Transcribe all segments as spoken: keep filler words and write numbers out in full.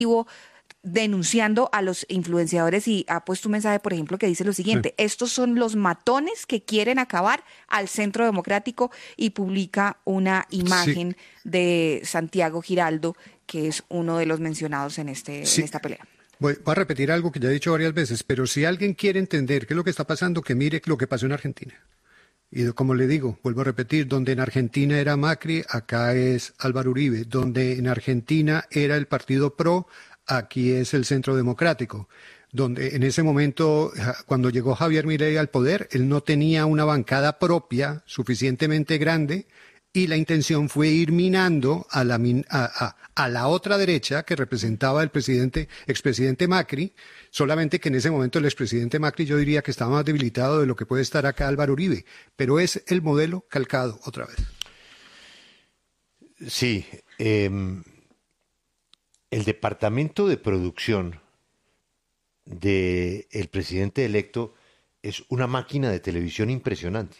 denunciando a los influenciadores y ha puesto un mensaje, por ejemplo, que dice lo siguiente: sí. Estos son los matones que quieren acabar al Centro Democrático, y publica una imagen sí. de Santiago Giraldo, que es uno de los mencionados en, este, sí. en esta pelea. Voy, voy a repetir algo que ya he dicho varias veces, pero si alguien quiere entender qué es lo que está pasando, que mire lo que pasó en Argentina. Y como le digo, vuelvo a repetir, donde en Argentina era Macri, acá es Álvaro Uribe. Donde en Argentina era el Partido Pro, aquí es el Centro Democrático. Donde en ese momento, cuando llegó Javier Milei al poder, él no tenía una bancada propia suficientemente grande, y la intención fue ir minando a la, a, a, a la otra derecha que representaba el presidente, expresidente Macri, solamente que en ese momento el expresidente Macri yo diría que estaba más debilitado de lo que puede estar acá Álvaro Uribe, pero es el modelo calcado otra vez. Sí, eh, el departamento de producción del presidente electo es una máquina de televisión impresionante.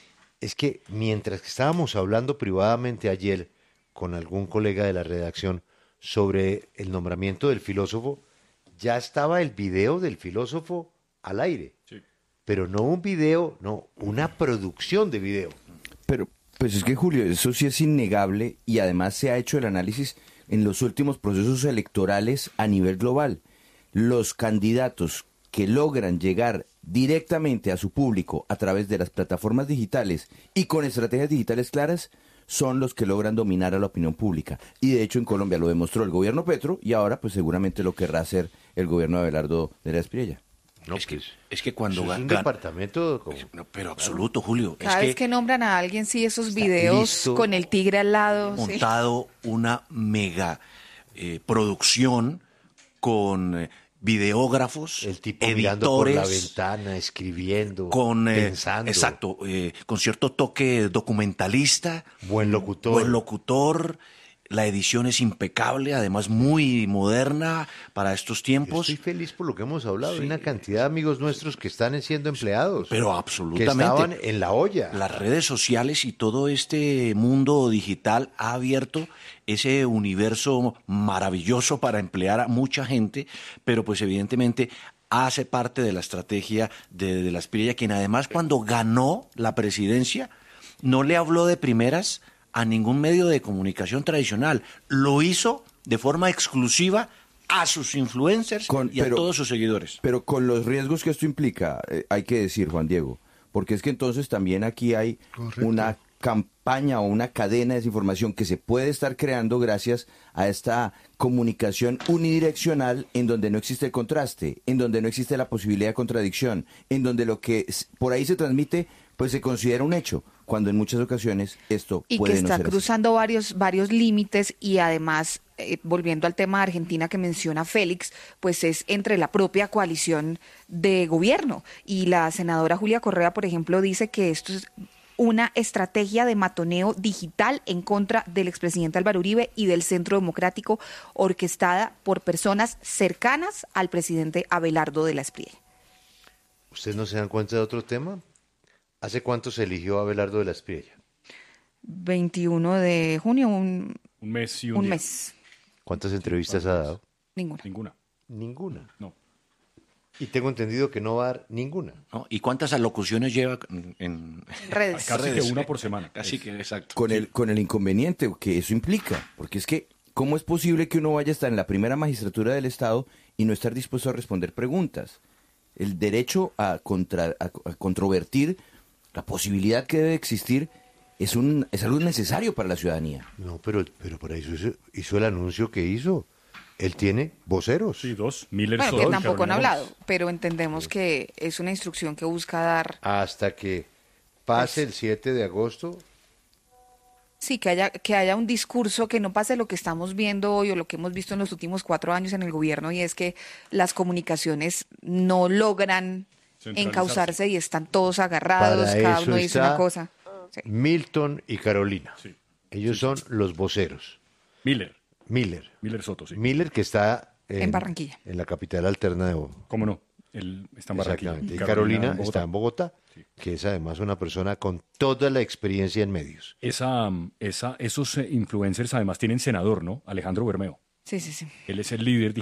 Es que mientras que estábamos hablando privadamente ayer con algún colega de la redacción sobre el nombramiento del filósofo, ya estaba el video del filósofo al aire. Sí. Pero no un video, no, una producción de video. Pero, pues es que, Julio, eso sí es innegable, y además se ha hecho el análisis en los últimos procesos electorales a nivel global. Los candidatos que logran llegar directamente a su público a través de las plataformas digitales y con estrategias digitales claras son los que logran dominar a la opinión pública. Y de hecho en Colombia lo demostró el gobierno Petro, y ahora pues seguramente lo querrá hacer el gobierno de Abelardo de la Espriella. No, es, que, es que cuando... Es un gan... departamento... Como... No, pero absoluto, Julio. Cada es vez que... que nombran a alguien, sí, esos videos listo, con el tigre al lado. Montado sí. una mega eh, producción con... Eh, videógrafos, el tipo editores, mirando por la ventana, escribiendo, con, eh, pensando. Exacto, eh, con cierto toque documentalista. Buen locutor. Buen locutor. La edición es impecable, además muy moderna para estos tiempos. Yo estoy feliz por lo que hemos hablado. Sí. Hay una cantidad de amigos nuestros que están siendo empleados. Pero absolutamente. Que estaban en la olla. Las redes sociales y todo este mundo digital ha abierto ese universo maravilloso para emplear a mucha gente, pero pues evidentemente hace parte de la estrategia de, de la Espriella, quien además cuando ganó la presidencia no le habló de primeras a ningún medio de comunicación tradicional. Lo hizo de forma exclusiva a sus influencers con, y pero, a todos sus seguidores. Pero con los riesgos que esto implica, eh, hay que decir, Juan Diego, porque es que entonces también aquí hay Correcto. una campaña o una cadena de desinformación que se puede estar creando gracias a esta comunicación unidireccional, en donde no existe el contraste, en donde no existe la posibilidad de contradicción, en donde lo que por ahí se transmite pues se considera un hecho, cuando en muchas ocasiones esto y puede que está no ser cruzando así. varios varios límites, y además eh, volviendo al tema de Argentina que menciona Félix, pues es entre la propia coalición de gobierno, y la senadora Julia Correa, por ejemplo, dice que esto es una estrategia de matoneo digital en contra del expresidente Álvaro Uribe y del Centro Democrático, orquestada por personas cercanas al presidente Abelardo de la Espriella. ¿Ustedes no se dan cuenta de otro tema? ¿Hace cuánto se eligió a Abelardo de la Espriella? veintiuno de junio, un, un mes y un, un día. mes. ¿Cuántas entrevistas ha dado? Ninguna. Ninguna. Ninguna. No. Y tengo entendido que no va a dar ninguna. ¿No? ¿Y cuántas alocuciones lleva en, en redes? Casi redes. que una por semana. Así que, exacto. Con el, con el inconveniente que eso implica, porque es que, ¿cómo es posible que uno vaya a estar en la primera magistratura del Estado y no estar dispuesto a responder preguntas? El derecho a, contra, a, a controvertir la posibilidad que debe existir es un es algo necesario para la ciudadanía. No, pero, pero para eso hizo, hizo el anuncio que hizo. Él tiene voceros. Sí, dos. Miller bueno, Soto que tampoco han hablado, Mons. pero entendemos sí. que es una instrucción que busca dar... Hasta que pase el siete de agosto. Sí, que haya, que haya un discurso, que no pase lo que estamos viendo hoy o lo que hemos visto en los últimos cuatro años en el gobierno, y es que las comunicaciones no logran encauzarse y están todos agarrados, Para cada eso uno dice una cosa. Sí. Milton y Carolina. Sí. Ellos sí, son sí. los voceros. Miller. Miller. Miller Soto, sí. Miller, que está en, en Barranquilla. En la capital alterna de Bogotá. ¿Cómo no? Él está en Barranquilla. Exactamente. Y Carolina, Carolina en está en Bogotá, sí. que es además una persona con toda la experiencia en medios. Esa, esa, esos influencers además tienen senador, ¿no? Alejandro Bermeo. Sí, sí, sí. Él es el líder